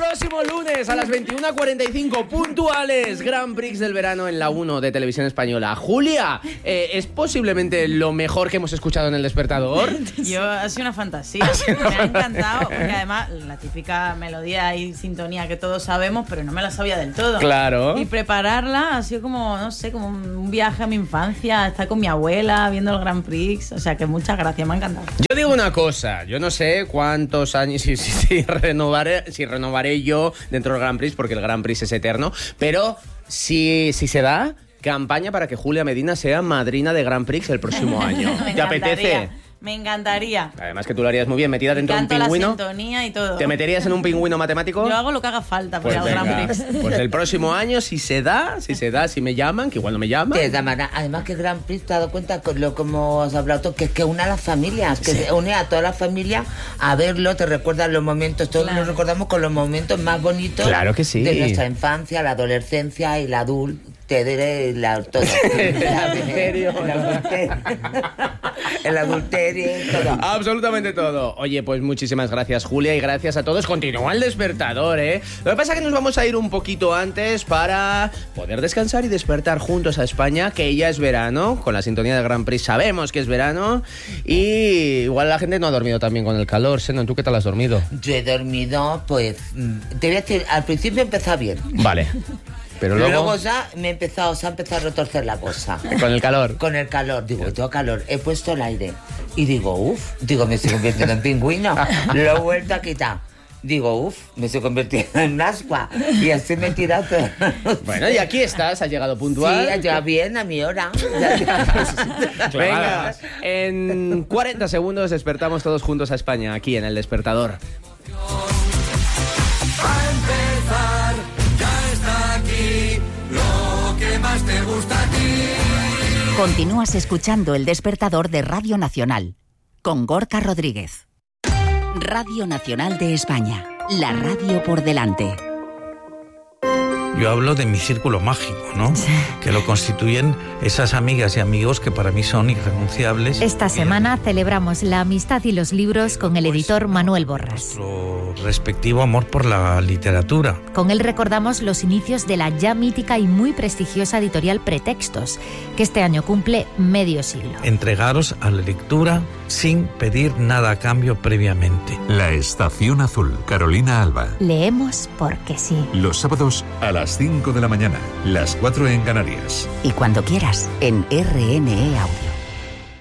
próximo lunes a las 21:45 puntuales, Grand Prix del verano en la 1 de Televisión Española. Julia, ¿es posiblemente lo mejor que hemos escuchado en El Despertador? Ha sido una fantasía. Me ha encantado, porque además la típica melodía y sintonía que todos sabemos, pero no me la sabía del todo. Claro. Y prepararla ha sido como, no sé, como un viaje a mi infancia, estar con mi abuela viendo el Grand Prix. O sea que muchas gracias, me ha encantado. Yo digo una cosa, yo no sé cuántos años, si renovaré yo dentro del Grand Prix, porque el Grand Prix es eterno, pero si se da, campaña para que Julia Medina sea madrina de Grand Prix el próximo año. ¿Te apetece? Me encantaría. Además que tú lo harías muy bien, metida dentro de un pingüino. La sintonía y todo. ¿Te meterías en un pingüino matemático? Yo hago lo que haga falta pues para el Grand Prix. Pues el próximo año, si me llaman, que igual no me llaman. Además que el Grand Prix, te has dado cuenta con lo como has hablado, que es que une a las familias, que se une a toda la familia a verlo, te recuerdan los momentos, todos nos recordamos con los momentos más bonitos. Claro que sí. De nuestra infancia, la adolescencia y la adultez. Todo. El adulterio, todo. Absolutamente todo. Oye, pues muchísimas gracias, Julia, y gracias a todos. Continúa El Despertador, ¿eh? Lo que pasa es que nos vamos a ir un poquito antes para poder descansar y despertar juntos a España, que ya es verano. Con la sintonía del Grand Prix sabemos que es verano. Y igual la gente no ha dormido tan bien con el calor. Seno, ¿tú qué tal has dormido? Yo he dormido, pues, te voy a decir, al principio empezó bien. Vale. Pero luego ya se ha empezado a retorcer la cosa. ¿Con el calor? Con el calor. Digo, tengo calor. He puesto el aire. Y digo, me estoy convirtiendo en pingüino. Lo he vuelto a quitar. Digo, me estoy convirtiendo en ascua. Y así me he tirado todo. Bueno, y aquí estás, has llegado puntual. Sí, ya bien, a mi hora. Venga, en 40 segundos despertamos todos juntos a España, aquí en El Despertador. Más te gusta a ti. Continúas escuchando El Despertador de Radio Nacional con Gorka Rodríguez. Radio Nacional de España, la radio por delante. Yo hablo de mi círculo mágico, ¿no? Sí. Que lo constituyen esas amigas y amigos que para mí son irrenunciables. Esta semana celebramos la amistad y los libros con el editor Manuel Borras. Nuestro respectivo amor por la literatura. Con él recordamos los inicios de la ya mítica y muy prestigiosa editorial Pretextos, que este año cumple medio siglo. Entregaros a la lectura sin pedir nada a cambio previamente. La Estación Azul, Carolina Alba. Leemos porque sí. Los sábados a las 5 de la mañana, las 4 en Canarias. Y cuando quieras, en RNE Audio.